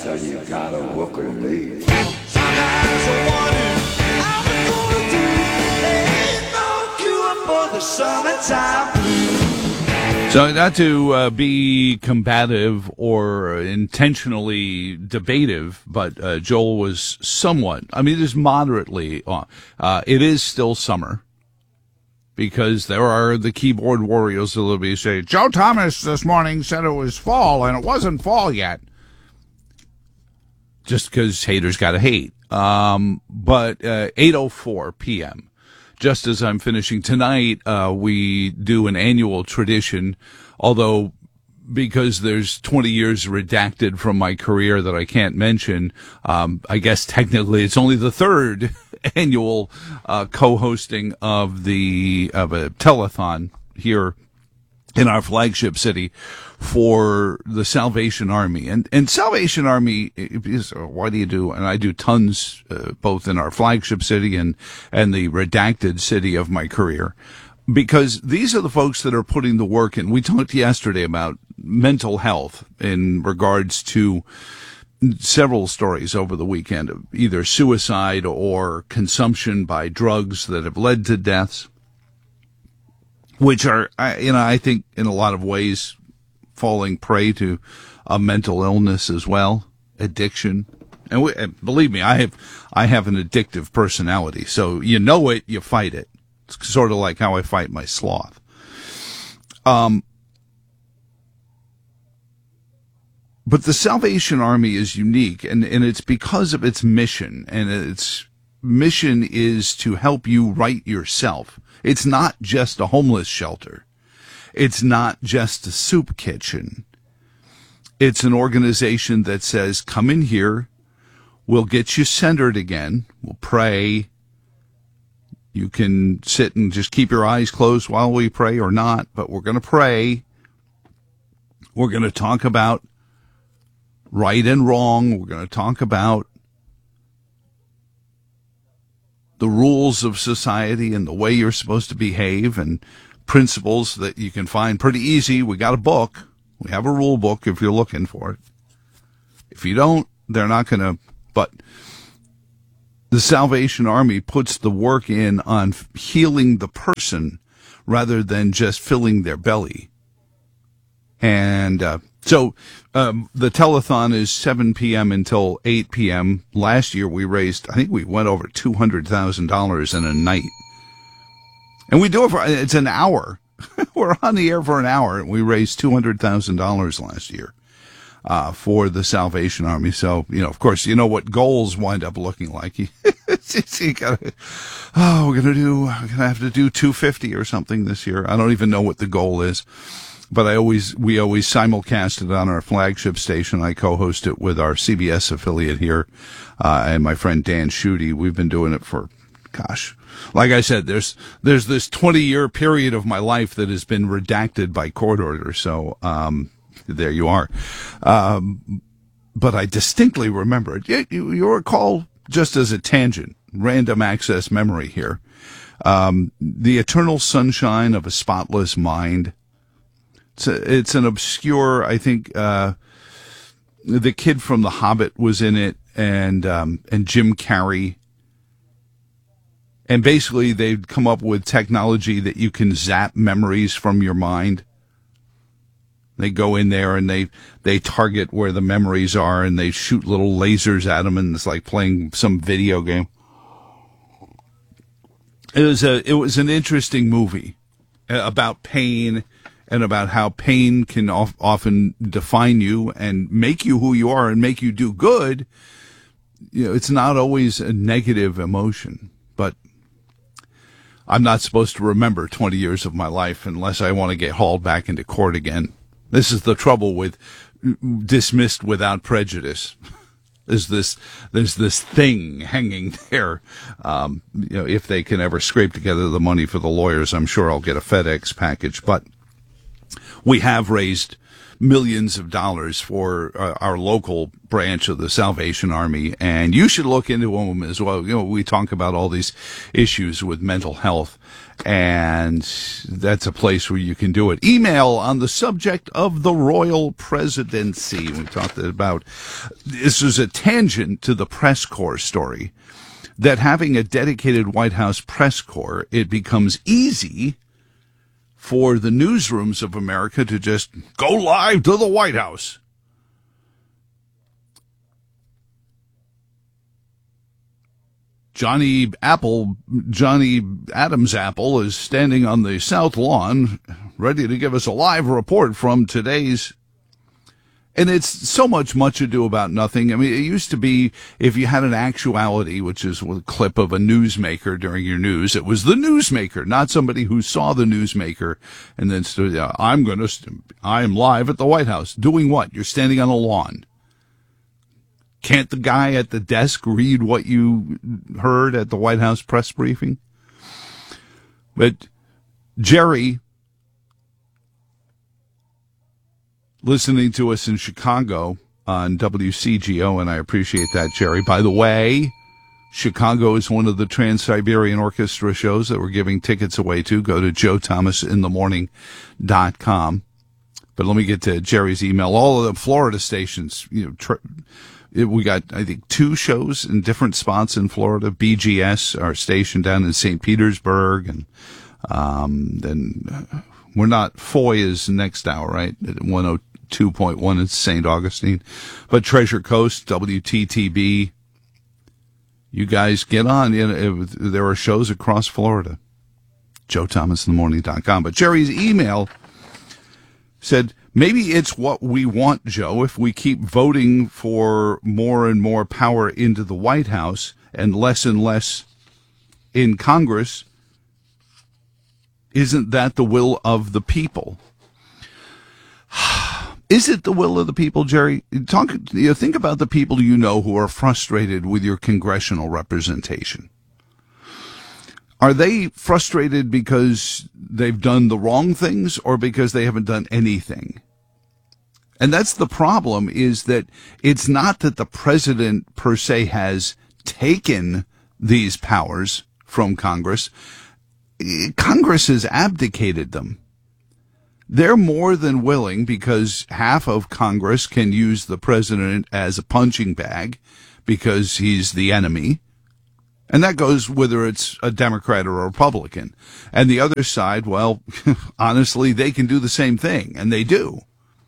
so you gotta walk with me. Sometimes I wonder how we're gonna do. There ain't no cure for the summertime blues. So not to be combative or intentionally debative, but Joel was somewhat, I mean, it is moderately on. It is still summer because there are the keyboard warriors that will be saying, Joe Thomas this morning said it was fall and it wasn't fall yet. Just because haters got to hate. But 8:04 p.m., just as I'm finishing tonight, we do an annual tradition, although because there's 20 years redacted from my career that I can't mention, I guess technically it's only the third annual co-hosting of a telethon here in our flagship city for the Salvation Army. And Salvation Army is, what do you do? And I do tons, both in our flagship city and the redacted city of my career, because these are the folks that are putting the work in. We talked yesterday about mental health in regards to several stories over the weekend of either suicide or consumption by drugs that have led to deaths, which are, I think in a lot of ways falling prey to a mental illness as well, addiction. And believe me, I have an addictive personality. So you know it, you fight it. It's sort of like how I fight my sloth. But the Salvation Army is unique, and it's because of its mission, and its mission is to help you right yourself. It's not just a homeless shelter. It's not just a soup kitchen. It's an organization that says, come in here, we'll get you centered again, we'll pray. You can sit and just keep your eyes closed while we pray or not, but we're going to pray. We're going to talk about right and wrong. We're going to talk about the rules of society and the way you're supposed to behave and principles that you can find pretty easy. We got a book. We have a rule book if you're looking for it. If you don't, they're not going to. But the Salvation Army puts the work in on healing the person rather than just filling their belly. And so the telethon is 7 p.m. until 8 p.m. Last year we raised, I think we went over $200,000 in a night. And we do it it's an hour. We're on the air for an hour, and we raised $200,000 last year for the Salvation Army. So, of course, you know what goals wind up looking like. You gotta, we're gonna have to do 250 or something this year. I don't even know what the goal is. But we always simulcast it on our flagship station. I co-host it with our CBS affiliate here, and my friend Dan Schutte. We've been doing it for, like I said, there's this 20-year period of my life that has been redacted by court order. So, there you are. But I distinctly remember it. You recall, just as a tangent, random access memory here, The Eternal Sunshine of a Spotless Mind. It's an obscure, I think, the kid from The Hobbit was in it, and Jim Carrey. And basically they'd come up with technology that you can zap memories from your mind. They go in there and they target where the memories are, and they shoot little lasers at them, and it's like playing some video game. It was an interesting movie about pain, and about how pain can often define you and make you who you are and make you do good. It's not always a negative emotion, but I'm not supposed to remember 20 years of my life unless I want to get hauled back into court again. This is the trouble with dismissed without prejudice. There's this thing hanging there. If they can ever scrape together the money for the lawyers, I'm sure I'll get a FedEx package, but we have raised millions of dollars for our local branch of the Salvation Army, and you should look into them as well. You know, we talk about all these issues with mental health, and that's a place where you can do it. Email on the subject of the royal presidency. We talked about this is a tangent to the press corps story, that having a dedicated White House press corps, it becomes easy for the newsrooms of America to just go live to the White House. Johnny Adams Apple is standing on the South Lawn, ready to give us a live report from today's. And it's so much ado about nothing. I mean, it used to be if you had an actuality, which is a clip of a newsmaker during your news, it was the newsmaker, not somebody who saw the newsmaker and then stood, I am live at the White House. Doing what? You're standing on a lawn. Can't the guy at the desk read what you heard at the White House press briefing? But Jerry, listening to us in Chicago on WCGO, and I appreciate that, Jerry. By the way, Chicago is one of the Trans-Siberian Orchestra shows that we're giving tickets away to. Go to joethomasinthemorning.com. But let me get to Jerry's email. All of the Florida stations, we got, I think, 2 shows in different spots in Florida. BGS, our station down in St. Petersburg, and then we're not, Foy is next hour, right? At 102.1 in St. Augustine. But Treasure Coast, WTTB, you guys get on. There are shows across Florida. joethomasinthemorning.com. But Jerry's email said, maybe it's what we want, Joe, if we keep voting for more and more power into the White House and less in Congress. Isn't that the will of the people? Is it the will of the people, Jerry? Think about the people you know who are frustrated with your congressional representation. Are they frustrated because they've done the wrong things or because they haven't done anything? And that's the problem, is that it's not that the president per se has taken these powers from Congress. Congress has abdicated them. They're more than willing, because half of Congress can use the president as a punching bag because he's the enemy. And that goes whether it's a Democrat or a Republican. And the other side, well, honestly, they can do the same thing, and they do.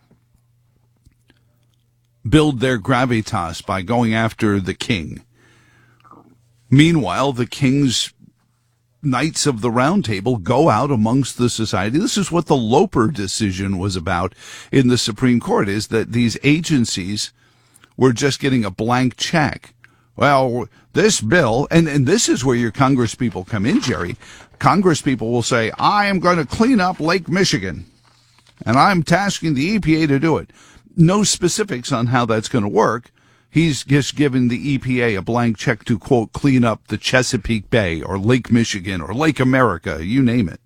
Build their gravitas by going after the king. Meanwhile, the king's Knights of the Round Table go out amongst the society. This is what the Loper decision was about in the Supreme Court, is that these agencies were just getting a blank check. Well, this bill, and this is where your Congress people come in, Jerry. Congress people will say, I am going to clean up Lake Michigan, and I'm tasking the EPA to do it. No specifics on how that's going to work. He's just given the EPA a blank check to, quote, clean up the Chesapeake Bay or Lake Michigan or Lake America, you name it.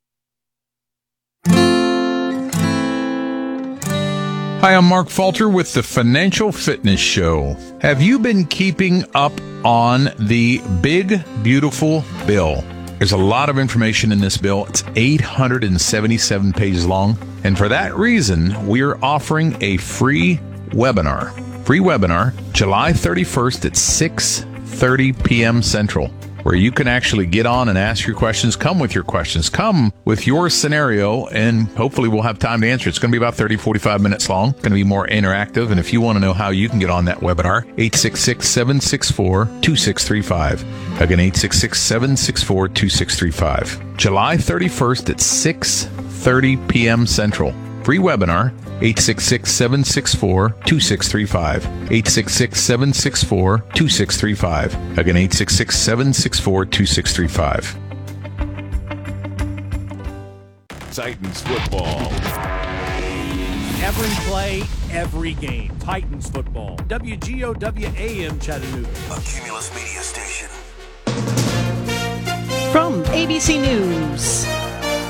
Hi, I'm Mark Falter with the Financial Fitness Show. Have you been keeping up on the big, beautiful bill? There's a lot of information in this bill. It's 877 pages long. And for that reason, we're offering a free webinar. July 31st at 6:30 p.m. Central, where you can actually get on and ask your questions. Come with your questions. Come with your scenario, and hopefully we'll have time to answer. It's going to be about 30, 45 minutes long. It's going to be more interactive. And if you want to know how you can get on that webinar, 866-764-2635. Again, 866-764-2635. July 31st at 6:30 p.m. Central. Free webinar. 866-764-2635. 866-764-2635. Again, 866-764-2635. Titans football. Every play, every game. Titans football. WGOW-AM Chattanooga. A Cumulus Media Station. From ABC News.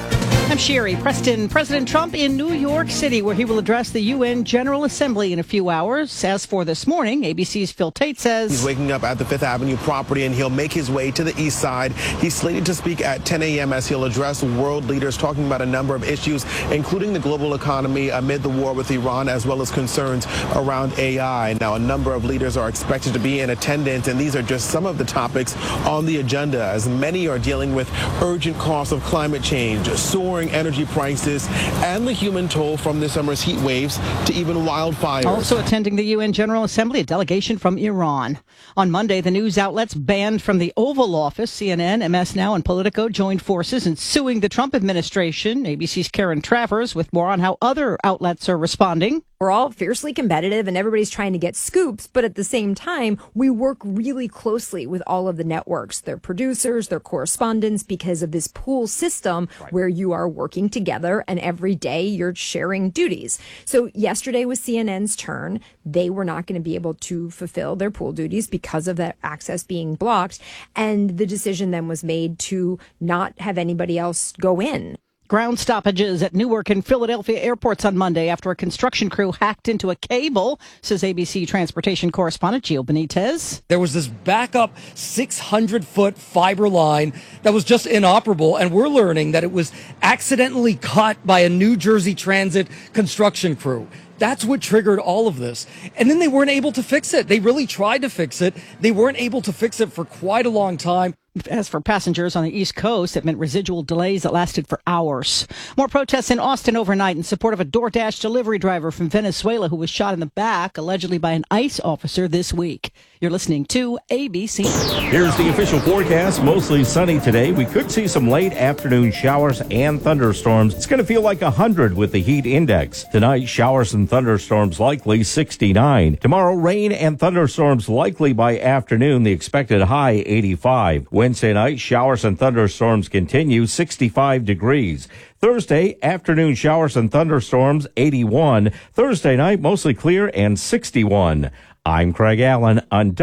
I'm Sherry. Preston, President Trump in New York City, where he will address the UN General Assembly in a few hours. As for this morning, ABC's Phil Tate says he's waking up at the Fifth Avenue property, and he'll make his way to the east side. He's slated to speak at 10 a.m. as he'll address world leaders, talking about a number of issues, including the global economy amid the war with Iran, as well as concerns around AI. Now, a number of leaders are expected to be in attendance, and these are just some of the topics on the agenda, as many are dealing with urgent costs of climate change, soaring energy prices, and the human toll from this summer's heat waves to even wildfires. Also attending the UN General Assembly, a delegation from Iran. On Monday, the news outlets banned from the Oval Office. CNN, MS Now, and Politico joined forces in suing the Trump administration. ABC's Karen Travers with more on how other outlets are responding. We're all fiercely competitive and everybody's trying to get scoops, but at the same time, we work really closely with all of the networks, their producers, their correspondents, because of this pool system where you are working together and every day you're sharing duties. So yesterday was CNN's turn. They were not going to be able to fulfill their pool duties because of that access being blocked. And the decision then was made to not have anybody else go in. Ground stoppages at Newark and Philadelphia airports on Monday after a construction crew hacked into a cable, says ABC transportation correspondent Gio Benitez. There was this backup 600-foot fiber line that was just inoperable, and we're learning that it was accidentally cut by a New Jersey Transit construction crew. That's what triggered all of this. And then they weren't able to fix it. They really tried to fix it. They weren't able to fix it for quite a long time. As for passengers on the East Coast, it meant residual delays that lasted for hours. More protests in Austin overnight in support of a DoorDash delivery driver from Venezuela who was shot in the back, allegedly by an ICE officer this week. You're listening to ABC. Here's the official forecast. Mostly sunny today. We could see some late afternoon showers and thunderstorms. It's going to feel like 100 with the heat index. Tonight, showers and thunderstorms likely 69. Tomorrow, rain and thunderstorms likely by afternoon. The expected high 85. Wednesday night, showers and thunderstorms continue, 65 degrees. Thursday, afternoon showers and thunderstorms, 81. Thursday night, mostly clear and 61. I'm Craig Allen on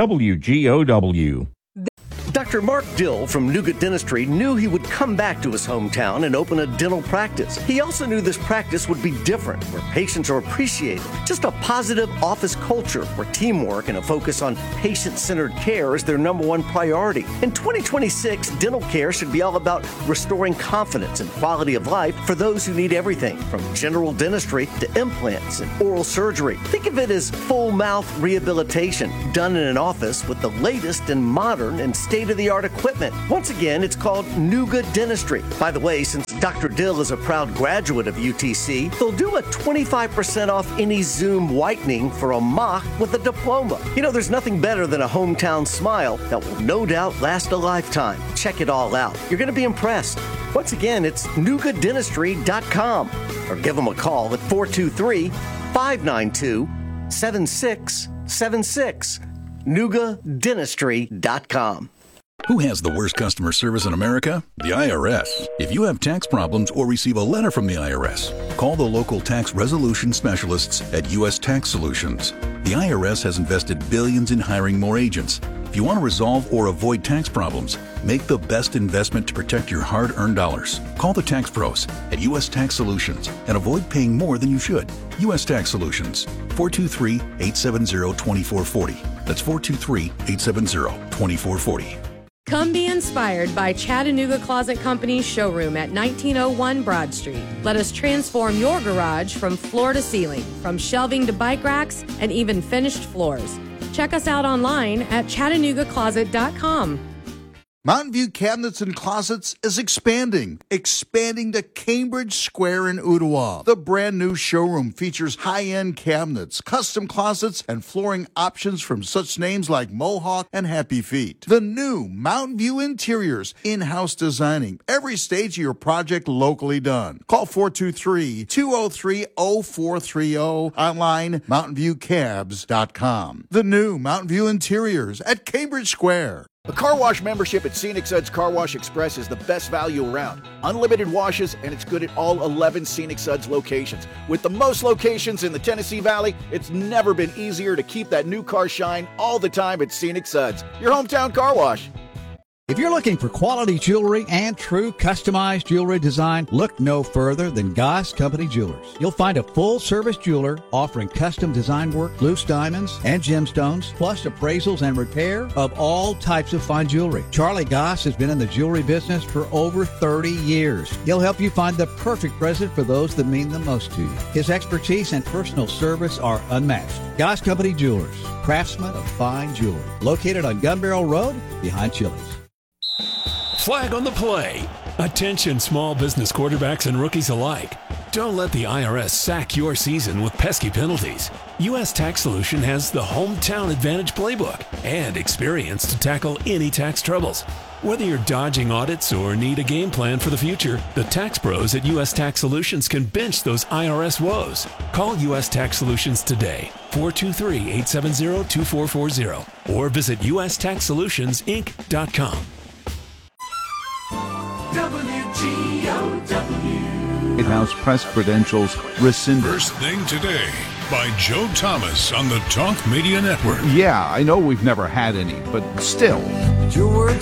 WGOW. Dr. Mark Dill from Nuga Dentistry knew he would come back to his hometown and open a dental practice. He also knew this practice would be different, where patients are appreciated. Just a positive office culture where teamwork and a focus on patient-centered care is their number one priority. In 2026, dental care should be all about restoring confidence and quality of life for those who need everything, from general dentistry to implants and oral surgery. Think of it as full mouth rehabilitation done in an office with the latest and modern and state-of-the-art equipment. Once again, it's called Nuga Dentistry. By the way, since Dr. Dill is a proud graduate of UTC, they'll do a 25% off any Zoom whitening for a mock with a diploma. You know, there's nothing better than a hometown smile that will no doubt last a lifetime. Check it all out. You're going to be impressed. Once again, it's NugaDentistry.com or give them a call at 423-592-7676. NugaDentistry.com. Who has the worst customer service in America? The IRS. If you have tax problems or receive a letter from the IRS, call the local tax resolution specialists at U.S. Tax Solutions. The IRS has invested billions in hiring more agents. If you want to resolve or avoid tax problems, make the best investment to protect your hard-earned dollars. Call the tax pros at U.S. Tax Solutions and avoid paying more than you should. U.S. Tax Solutions, 423-870-2440. That's 423-870-2440. Come be inspired by Chattanooga Closet Company's showroom at 1901 Broad Street. Let us transform your garage from floor to ceiling, from shelving to bike racks, and even finished floors. Check us out online at ChattanoogaCloset.com. Mountain View Cabinets and Closets is expanding to Cambridge Square in Ottawa. The brand new showroom features high-end cabinets, custom closets, and flooring options from such names like Mohawk and Happy Feet. The new Mountain View Interiors, in-house designing, every stage of your project locally done. Call 423-203-0430, online mountainviewcabs.com. The new Mountain View Interiors at Cambridge Square. A car wash membership at Scenic Suds Car Wash Express is the best value around. Unlimited washes, and it's good at all 11 Scenic Suds locations. With the most locations in the Tennessee Valley, it's never been easier to keep that new car shine all the time at Scenic Suds, your hometown car wash. If you're looking for quality jewelry and true customized jewelry design, look no further than Goss Company Jewelers. You'll find a full-service jeweler offering custom design work, loose diamonds, and gemstones, plus appraisals and repair of all types of fine jewelry. Charlie Goss has been in the jewelry business for over 30 years. He'll help you find the perfect present for those that mean the most to you. His expertise and personal service are unmatched. Goss Company Jewelers, craftsmen of fine jewelry. Located on Gun Barrel Road, behind Chili's. Flag on the play. Attention small business quarterbacks and rookies alike. Don't let the IRS sack your season with pesky penalties. U.S. Tax Solution has the Hometown Advantage Playbook and experience to tackle any tax troubles. Whether you're dodging audits or need a game plan for the future, the tax pros at U.S. Tax Solutions can bench those IRS woes. Call U.S. Tax Solutions today, 423-870-2440, or visit USTaxSolutionsInc.com. WGOW. White House press credentials rescinded. First Thing Today by Joe Thomas on the Talk Media Network. Yeah, I know we've never had any, but still. Your words